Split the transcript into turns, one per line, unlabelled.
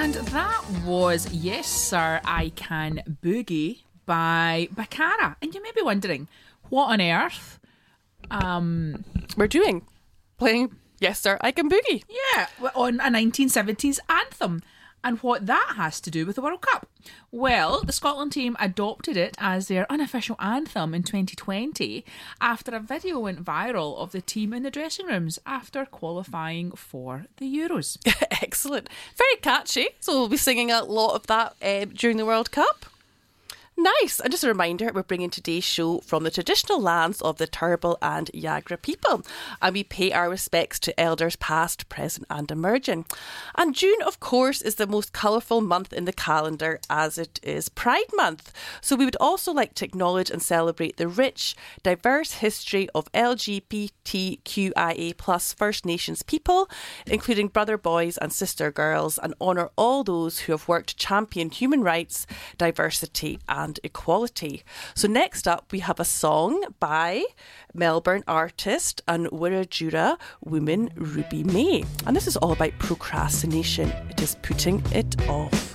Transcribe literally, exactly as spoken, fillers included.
And that was Yes Sir, I Can Boogie by Baccara. And you may be wondering, what on earth um,
we're doing? Playing Yes Sir, I Can Boogie.
Yeah, on a nineteen seventies anthem. And what that has to do with the World Cup. Well, the Scotland team adopted it as their unofficial anthem in twenty twenty after a video went viral of the team in the dressing rooms after qualifying for the Euros.
Excellent. Very catchy. So we'll be singing a lot of that uh, during the World Cup. Nice. And just a reminder, we're bringing today's show from the traditional lands of the Turrbal and Yagra people. And we pay our respects to elders past, present and emerging. And June, of course, is the most colourful month in the calendar as it is Pride Month. So we would also like to acknowledge and celebrate the rich, diverse history of L G B T Q I A plus First Nations people, including brother boys and sister girls, and honour all those who have worked to champion human rights, diversity and equality. So next up we have a song by Melbourne artist and Wiradjuri woman Ruby May, and this is all about procrastination. It is putting it off.